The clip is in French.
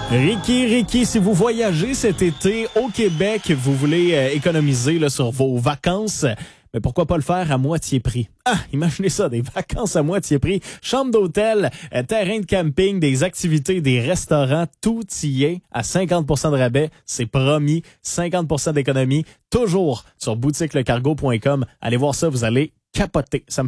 Ricky, si vous voyagez cet été au Québec, vous voulez économiser là, sur vos vacances, mais pourquoi pas le faire à moitié prix? Imaginez ça, des vacances à moitié prix, chambre d'hôtel, terrain de camping, des activités, des restaurants, tout y est à 50% de rabais, c'est promis, 50% d'économie, toujours sur boutiquelecargo.com. Allez voir ça, vous allez capoter. Ça me